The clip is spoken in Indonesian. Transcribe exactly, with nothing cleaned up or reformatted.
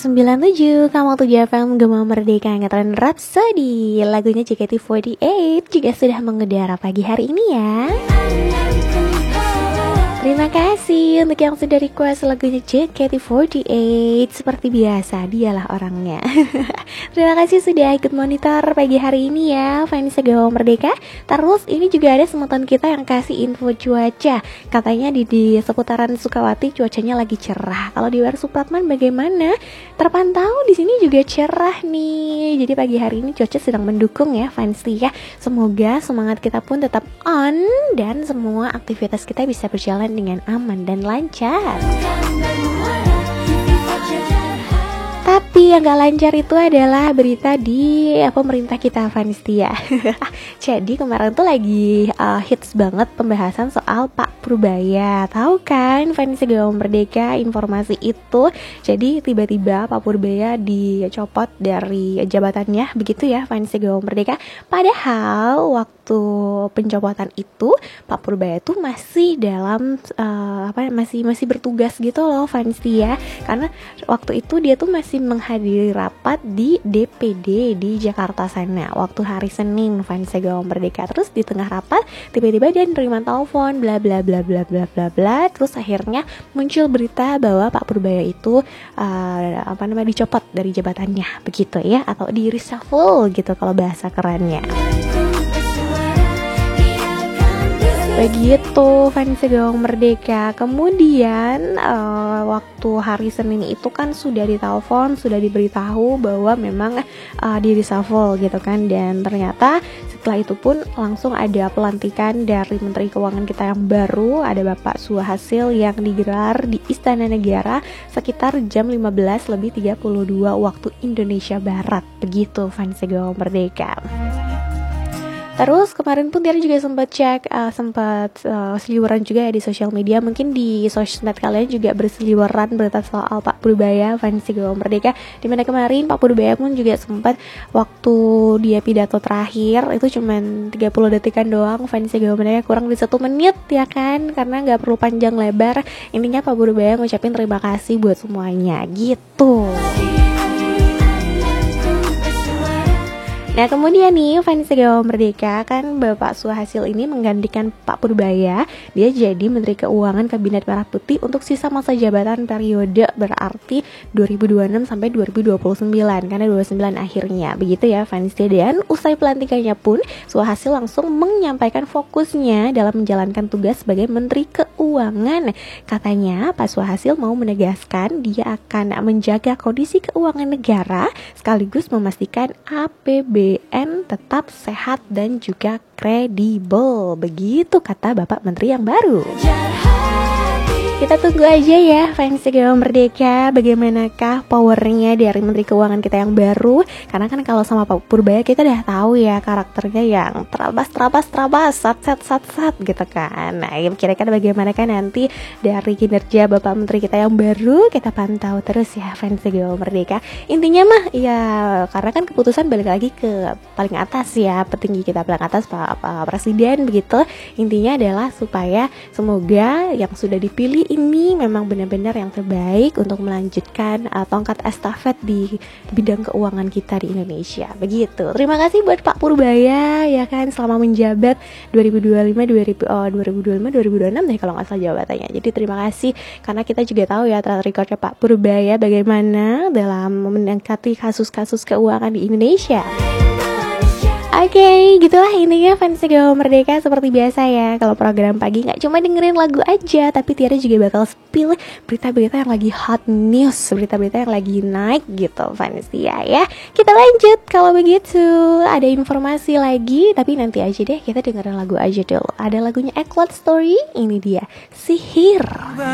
sembilan puluh tujuh, kamu tujuh F M Gema Merdeka Ngetren Rhapsody. Lagunya J K T empat delapan juga sudah mengudara pagi hari ini ya. Terima kasih untuk yang sudah request lagunya J K T empat delapan. Seperti biasa, dialah orangnya. Terima kasih sudah ikut monitor pagi hari ini ya, fans Gema Merdeka. Terus ini juga ada semutan kita yang kasih info cuaca. Katanya di, di seputaran Sukawati cuacanya lagi cerah. Kalau di luar Supratman bagaimana? Terpantau di sini juga cerah nih. Jadi pagi hari ini cuaca sedang mendukung ya, fans ya. Semoga semangat kita pun tetap on dan semua aktivitas kita bisa berjalan dengan aman dan lancar. Tapi yang gak lancar itu adalah berita di ya, pemerintah kita, Vanistia. Jadi kemarin tuh lagi uh, hits banget pembahasan soal Pak Purbaya. Tahu kan Vanistia Gema Merdeka informasi itu. Jadi tiba-tiba Pak Purbaya dicopot dari jabatannya, begitu ya Vanistia Gema Merdeka. Padahal waktu pencopotan itu Pak Purbaya tuh masih dalam uh, apa masih masih bertugas gitu loh Vanistia. Karena waktu itu dia tuh masih menghadiri rapat di D P D di Jakarta sana waktu hari Senin, fans Gema Merdeka. Terus di tengah rapat tiba-tiba dia nerima telepon bla bla bla bla bla bla bla. Terus akhirnya muncul berita bahwa Pak Purbaya itu uh, apa namanya dicopot dari jabatannya, begitu ya, atau di reshuffle gitu kalau bahasa kerennya. Begitu fans Gema Merdeka. Kemudian uh, waktu hari Senin itu kan sudah ditelepon, sudah diberitahu bahwa memang uh, di reshuffle gitu kan. Dan ternyata setelah itu pun langsung ada pelantikan dari Menteri Keuangan kita yang baru, ada Bapak Suhasil, yang digelar di Istana Negara sekitar jam lima belas lebih tiga puluh dua waktu Indonesia Barat. Begitu fans Gema Merdeka. Terus kemarin pun Tiara juga sempat cek, uh, sempat uh, seliweran juga ya di sosial media. Mungkin di sosmed kalian juga berseliweran berita soal Pak Purbaya, fans Gema Merdeka. Dimana kemarin Pak Purbaya pun juga sempat waktu dia pidato terakhir itu cuman tiga puluh detikan doang, fans Gema Merdeka, kurang di satu menit ya kan, karena nggak perlu panjang lebar. Intinya Pak Purbaya ngucapin terima kasih buat semuanya gitu. Nah kemudian nih fans Gema Merdeka, kan Bapak Suhasil ini menggantikan Pak Purbaya. Dia jadi Menteri Keuangan Kabinet Merah Putih untuk sisa masa jabatan periode berarti dua ribu dua puluh enam sampai dua ribu dua puluh sembilan, karena dua puluh sembilan akhirnya, begitu ya fans. Dan usai pelantikannya pun Suhasil langsung menyampaikan fokusnya dalam menjalankan tugas sebagai Menteri Keuangan. Katanya Pak Suhasil mau menegaskan dia akan menjaga kondisi keuangan negara sekaligus memastikan A P B N tetap sehat dan juga kredibel. Begitu kata Bapak Menteri yang baru. Kita tunggu aja ya fans Gema Merdeka, bagaimanakah powernya dari Menteri Keuangan kita yang baru. Karena kan kalau sama Pak Purbaya kita udah tahu ya karakternya yang terabas terabas terabas sat sat sat sat gitu kan. Nah kira-kira bagaimana kan nanti dari kinerja Bapak Menteri kita yang baru, kita pantau terus ya fans Gema Merdeka. Intinya mah ya karena kan keputusan balik lagi ke paling atas ya, petinggi kita paling atas Pak, Pak Presiden begitu. Intinya adalah supaya semoga yang sudah dipilih ini memang benar-benar yang terbaik untuk melanjutkan uh, tongkat estafet di bidang keuangan kita di Indonesia. Begitu. Terima kasih buat Pak Purbaya ya kan, selama menjabat dua ribu dua puluh lima dua ribu dua puluh lima dua ribu dua puluh enam deh kalau nggak salah jabatannya. Jadi terima kasih karena kita juga tahu ya track recordnya Pak Purbaya bagaimana dalam mendekati kasus-kasus keuangan di Indonesia. Oke, okay, gitulah intinya fans Gema Merdeka. Seperti biasa ya, kalau program pagi gak cuma dengerin lagu aja, tapi Tiara juga bakal spill berita-berita yang lagi hot news, berita-berita yang lagi naik gitu fans ya, ya. Kita lanjut kalau begitu. Ada informasi lagi, tapi nanti aja deh, kita dengerin lagu aja dulu. Ada lagunya Eclat Story, ini dia Sihir.